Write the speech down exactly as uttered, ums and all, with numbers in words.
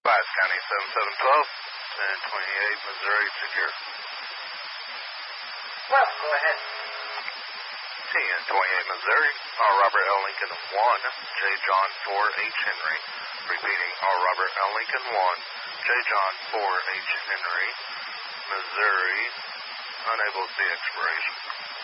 Bias County seven seven one two and twenty-eight Missouri secure. Well, go ahead. ten twenty-eight Missouri, R. Robert L. Lincoln one, J. John four H. Henry. Repeating, R. Robert L. Lincoln one, J. John four H. Henry, Missouri. Unable to see expiration.